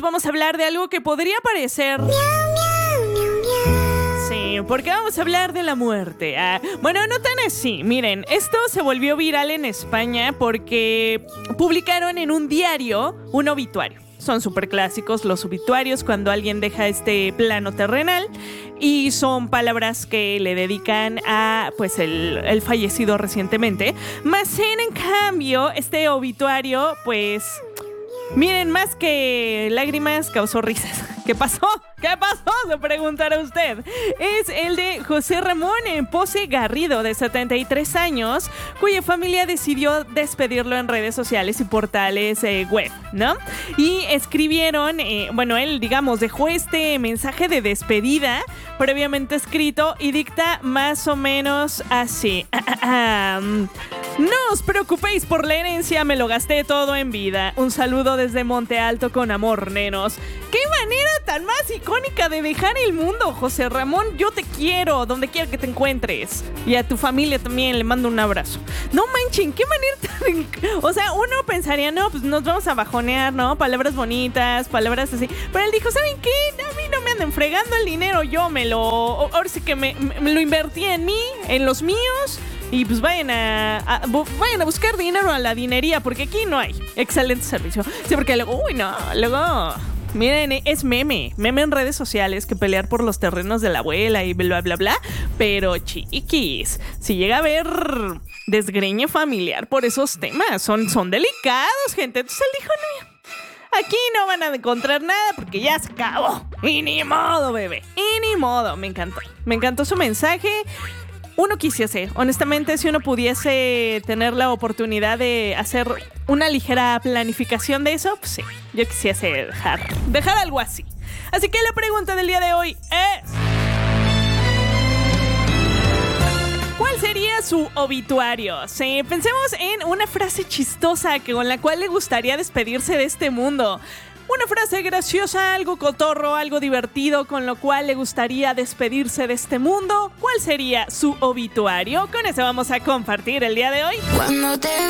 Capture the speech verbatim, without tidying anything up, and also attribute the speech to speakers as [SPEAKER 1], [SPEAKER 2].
[SPEAKER 1] amigos, vamos a hablar de algo que podría parecer... Sí, porque vamos a hablar de la muerte. Ah, bueno, no tan así. Miren, esto se volvió viral en España porque publicaron en un diario un obituario. Son súper clásicos los obituarios cuando alguien deja este plano terrenal y son palabras que le dedican a pues el, el fallecido recientemente. Más en, en cambio, este obituario, pues, miren, más que lágrimas, causó risas. ¿Qué pasó? ¿Qué pasó? Se preguntará usted. Es el de José Ramón Pose Garrido, de setenta y tres años, cuya familia decidió despedirlo en redes sociales y portales eh, web, ¿no? Y escribieron, eh, bueno, él, digamos, dejó este mensaje de despedida previamente escrito y dicta más o menos así. No os preocupéis por la herencia, me lo gasté todo en vida. Un saludo desde Monte Alto con amor, nenos. ¡Qué manera tan más icónica de dejar el mundo, José Ramón! Yo te quiero, donde quiera que te encuentres. Y a tu familia también le mando un abrazo. No manchen, qué manera tan... O sea, uno pensaría, no, pues nos vamos a bajonear, ¿no? Palabras bonitas, palabras así. Pero él dijo, ¿saben qué? A mí no me anden fregando el dinero, yo me lo... Ahora sí que me, me lo invertí en mí, en los míos. Y pues vayan a, a, vayan a buscar dinero a la dinería, porque aquí no hay excelente servicio. Sí, porque luego, uy, no, luego... Miren, es meme, meme en redes sociales que pelear por los terrenos de la abuela y bla, bla, bla. Pero chiquis, si llega a haber desgreñe familiar por esos temas, son, son delicados, gente. Entonces él dijo, no, aquí no van a encontrar nada porque ya se acabó. Y ni modo, bebé, y ni modo. Me encantó, me encantó su mensaje. Uno quisiese, honestamente, si uno pudiese tener la oportunidad de hacer una ligera planificación de eso, pues sí, yo quisiese dejar, dejar algo así. Así que la pregunta del día de hoy es... ¿cuál sería su obituario? Sí, pensemos en una frase chistosa que, con la cual le gustaría despedirse de este mundo. Una frase graciosa, algo cotorro, algo divertido, con lo cual le gustaría despedirse de este mundo. ¿Cuál sería su obituario? Con eso vamos a compartir el día de hoy.
[SPEAKER 2] Cuando te